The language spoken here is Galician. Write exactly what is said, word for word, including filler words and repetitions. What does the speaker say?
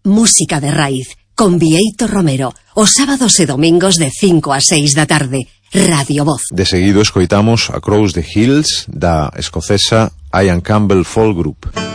música de raíz, con Bieito Romero, os sábados e domingos de cinco a seis da tarde, Radio Voz. De seguido escoitamos Across the Hills da escocesa Ian Campbell Folk Group.